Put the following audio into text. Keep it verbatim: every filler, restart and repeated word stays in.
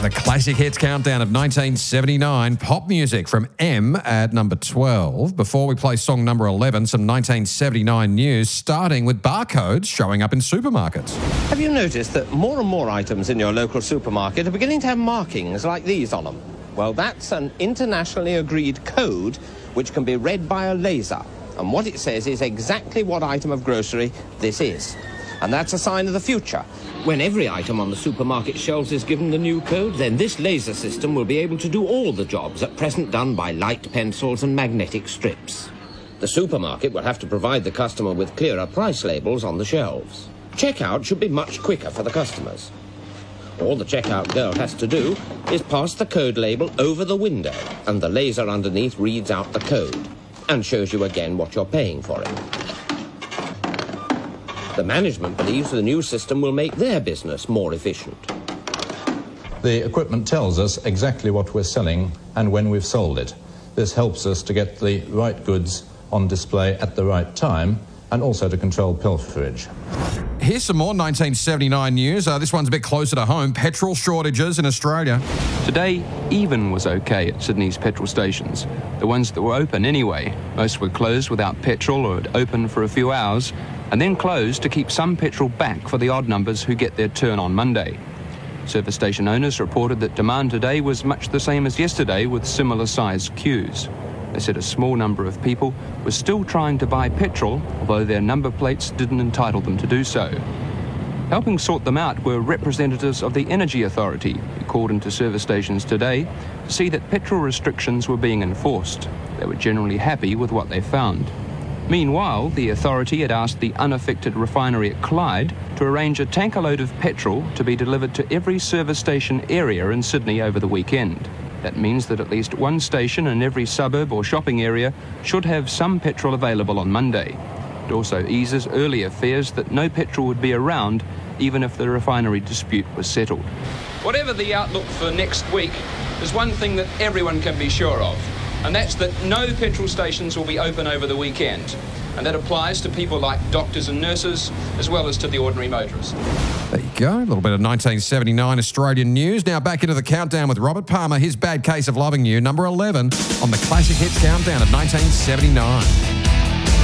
The Classic Hits Countdown of nineteen seventy-nine. Pop music from M at number twelve. Before we play song number eleven, some nineteen seventy-nine news, starting with barcodes showing up in supermarkets. Have you noticed that more and more items in your local supermarket are beginning to have markings like these on them? Well, that's an internationally agreed code which can be read by a laser. And what it says is exactly what item of grocery this is. And that's a sign of the future. When every item on the supermarket shelves is given the new code, then this laser system will be able to do all the jobs at present done by light pencils and magnetic strips. The supermarket will have to provide the customer with clearer price labels on the shelves. Checkout should be much quicker for the customers. All the checkout girl has to do is pass the code label over the window, and the laser underneath reads out the code and shows you again what you're paying for it. The management believes the new system will make their business more efficient. The equipment tells us exactly what we're selling and when we've sold it. This helps us to get the right goods on display at the right time and also to control pilferage. Here's some more nineteen seventy-nine news. Uh, this one's a bit closer to home. Petrol shortages in Australia. Today, even was okay at Sydney's petrol stations. The ones that were open anyway. Most were closed without petrol or had opened for a few hours and then closed to keep some petrol back for the odd numbers who get their turn on Monday. Service station owners reported that demand today was much the same as yesterday with similar sized queues. They said a small number of people were still trying to buy petrol, although their number plates didn't entitle them to do so. Helping sort them out were representatives of the Energy Authority, who called into service stations today to see that petrol restrictions were being enforced. They were generally happy with what they found. Meanwhile, the authority had asked the unaffected refinery at Clyde to arrange a tanker load of petrol to be delivered to every service station area in Sydney over the weekend. That means that at least one station in every suburb or shopping area should have some petrol available on Monday. It also eases earlier fears that no petrol would be around even if the refinery dispute was settled. Whatever the outlook for next week, there's one thing that everyone can be sure of, and that's that no petrol stations will be open over the weekend. And that applies to people like doctors and nurses, as well as to the ordinary motorist. There you go, a little bit of nineteen seventy-nine Australian news. Now back into the countdown with Robert Palmer, his Bad Case of Loving You, number eleven on the Classic Hits Countdown of nineteen seventy-nine.